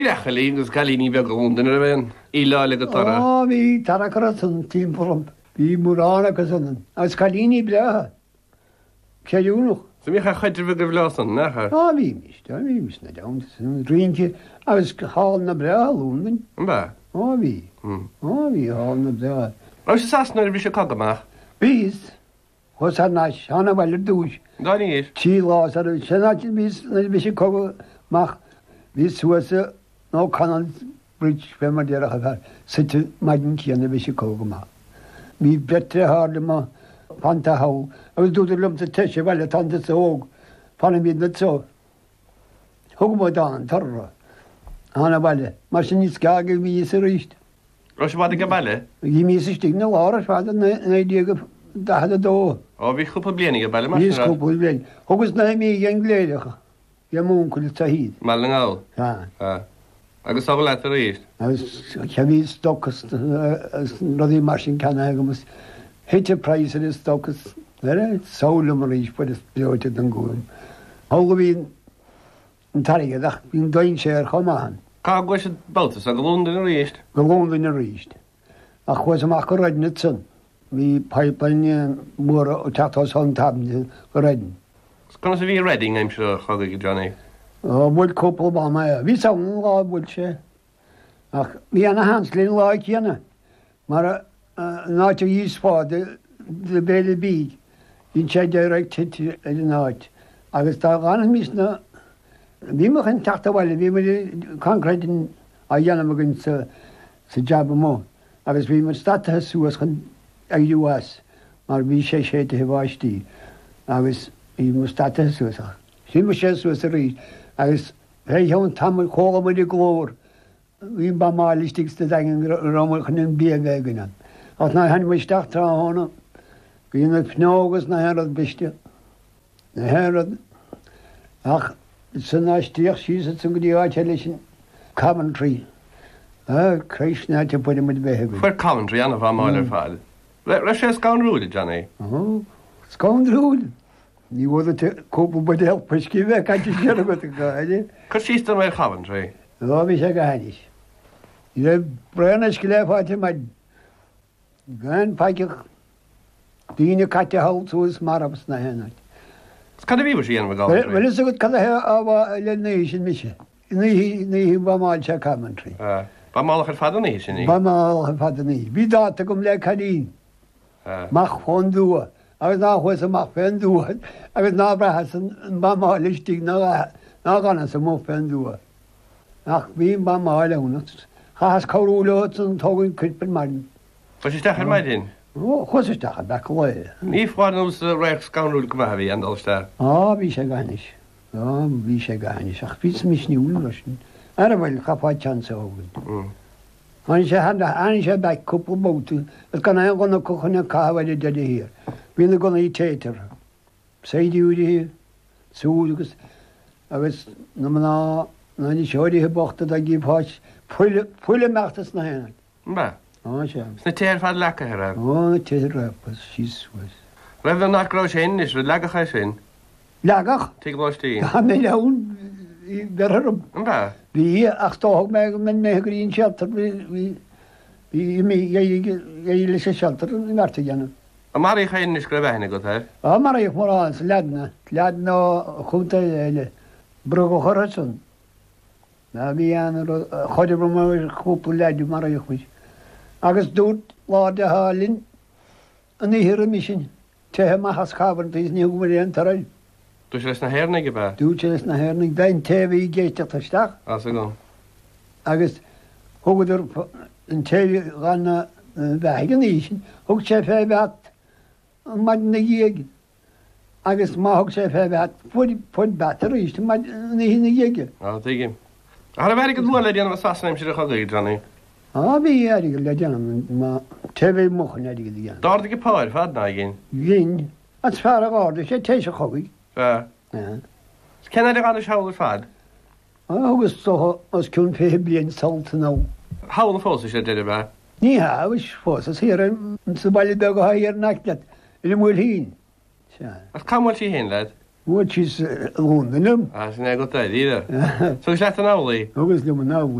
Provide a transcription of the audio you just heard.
Chalín gus galíní bheag gúndan ar bhéin ílála go tara. Bhí tarachar san tímpom, bhí mórrána go sanan, agus chalíní blethe ceúnach. Sa mí chuidir bh go bhlásan nachar. Bhí mis na dam rionte agus há na breúnan. Ba? Bhí há na bre. Á sé sasnar bhí se cogamach. Bhís chus náis anna bhile dúis. Dáníir? Tí lá sena vís na bhí sé cogamach hí suasa nó canan bridge fe mar dearach a site maidin cíanana bhí sé cogamach. Bhí betre hála má panta há, agus dúidir lumta teise bhile tanta sa óg, panna míad na tó. Thug má dáin tarra, anna bhile, mar sin níos gaga bhí sa ríist. Ro se bhd go bailile? Bhí mí sa stig na lára fáda na díaga dahada dó. Ó bhí chupa blianaí go bailile mar. Bhís cúpúil blian. Thugus na mí an gléidecha, go múncail sa híd. Mal na ngáil? Agus á le a ríist? Agus chehí stochas rodí mar sin cena agamas. Hitte praisir is stochas, saola mar ríis bud is beoite an gúim. Thóga bhín an tarígadach, bhín doin sé ar chomáhan. Cá go sé baltas a go lúndan a ríist? Go lúndan a ríist. A chuas amach go raidna san. Bhí paipain móra ó teachtá san tabne go raidin. Scona sa bhí Reading aim seo chuga go Johnny? Bhfuil cúpla bá mai. Bhí saon lá bhfuil sé. Ach bhí anna hanslín lá chéana. Mar náte díospáde de béle bí, hín sé dereach tite a náid. Agus tá gan mís na bhíach an tatahile, bhí mar concretin a dhéanamaginn sa jabba mó. Agus bhí mar stathe suas chun ag US, mar bhí sé sé a bháistí. Agus bhí mar stathe suasach. Sí mar sé suas a rí, agus réan tamil chóga mar i glór. Bhí ba málistigsta dagin romar chun an bí bheganna. Ach na hen meisteach trá hána, go dhéanana pneógus na herad biste. Na herad, ach san náistíoch sísa san go dtí áite leis an Coventry. Creisna te buine mu bheithegin. Fuair Coventry anna bh máil ar fáil. Le sé scanrúla, Johnny? Scanrúla. Ní bhfuil cópa bud helpaiscí bheith caiite séna go gáide. Chu sísta mé Coventry? Bhí sé go hanis. I le brena go léfáte maid gan paiceach díine caite háús marabs na hennaid. Cad a bhí sé anam gáil? Well is a go cad á le nééis sin mise. Ní bá máil se Coventry. Ba máach ar fadaní sin? Ba máil a fadaní. Bhí dáta gom le cadín. Mach chundúa. Agus náhuias amach fendúa. Agus nábrethe an ba máilistí ná ganna sa mó fendúa. Ach bhí ba máile úna. Chas choúla an tógann cuipan marin. Tá sé stechar maid din? Chuisteach a be le. Ní fáinús a réich scanrúil go bhí an daliste? Bhí sé ganis. Bhí sé ganis. Ach bhí mis níúla sin. Ar bhfuil chapáid chansa ógann. An sé an sé be cúpla bóta, gus gan an gona cochanna cáhhaide de hir. Bhína gona í tétar. Séidúide hir, súlagus, agus na ní seoirithe bochta a gíbháis puile meachtas na héna. Ba? sé. Sna téir fad lecha ar? Téir rapas sísuas. Raibh an nachrá sin is bhfuil legacha sin? Leagach? Tí bháistí? Tá mé leún berharm. Ba? Bhí ach tóg me mé goíon sealtar bhí lei sé sealtar í marta dhéanam. A marí chéin is go bhena go tair? Mar ag mórán sa leadna chunta eile brug go choraún. Na bhí an choidir mar chúpla leidú mar a chuid. Agus dút láide hálinn an íhir mi sin. Tethe machchas cabhan tís ní mar an taráil. Dú sé leis na héirna go bheith? Dú sé leis na héirnig dain tehí géisteachtasteach. As go. Agus thugadidir an téh ganna bheith an í sin, thug sé fé bheat an maid na dhéige. Agus máthg sé fé bheat fuid betar ríist maid na hí na dhéige. Tuigim. Har a bheith go bhla déanamh sasnaim si a chugaí, Johnny? Bhí aige le déanam má tehé mochan aige dhéana. Dáda go páir fad ná gin? Gin, at fear a gáda sé tééis a chogaí. Cenna ar gan seáil fad? Agus os cún fé blion salta ná. Hána fósa sé deidir bheith? Ní hais fósas hir an sa bailile be go haíar nachnead i múil hín. As cámhail sí hén leid? Bhfuil is Lúnanum As na go da, díre. So is leat an álaí. agus le ná